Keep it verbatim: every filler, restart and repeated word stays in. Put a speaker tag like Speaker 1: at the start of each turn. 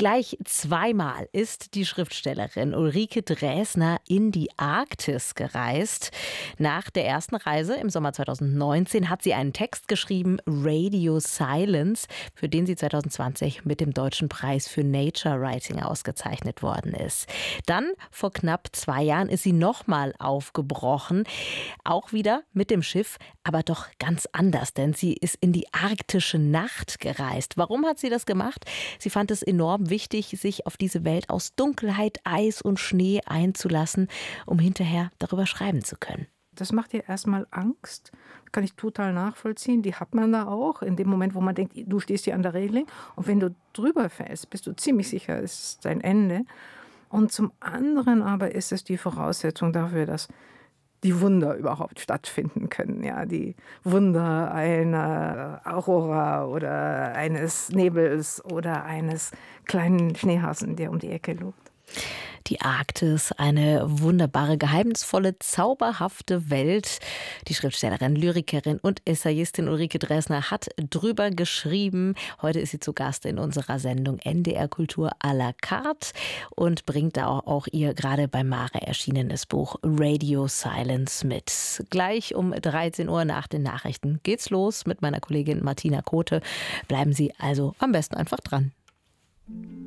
Speaker 1: Gleich zweimal ist die Schriftstellerin Ulrike Dräsner in die Arktis gereist. Nach der ersten Reise im Sommer zweitausendneunzehn hat sie einen Text geschrieben, Radio Silence, für den sie zweitausendzwanzig mit dem Deutschen Preis für Nature Writing ausgezeichnet worden ist. Dann, vor knapp zwei Jahren, ist sie nochmal aufgebrochen, auch wieder mit dem Schiff, aber doch ganz anders, denn sie ist in die arktische Nacht gereist. Warum hat sie das gemacht? Sie fand es enorm wichtig, sich auf diese Welt aus Dunkelheit, Eis und Schnee einzulassen, um hinterher darüber schreiben zu können.
Speaker 2: Das macht dir erstmal Angst, kann ich total nachvollziehen. Die hat man da auch, in dem Moment, wo man denkt, du stehst hier an der Reling und wenn du drüber fällst, bist du ziemlich sicher, es ist dein Ende. Und zum anderen aber ist es die Voraussetzung dafür, dass die Wunder überhaupt stattfinden können. Ja, die Wunder einer Aurora oder eines Nebels oder eines kleinen Schneehasen, der um die Ecke lugt.
Speaker 1: Die Arktis, eine wunderbare, geheimnisvolle, zauberhafte Welt. Die Schriftstellerin, Lyrikerin und Essayistin Ulrike Dräsner hat drüber geschrieben. Heute ist sie zu Gast in unserer Sendung N D R Kultur à la carte und bringt da auch ihr gerade bei Mare erschienenes Buch Radio Silence mit. Gleich um dreizehn Uhr nach den Nachrichten geht's los mit meiner Kollegin Martina Kote. Bleiben Sie also am besten einfach dran.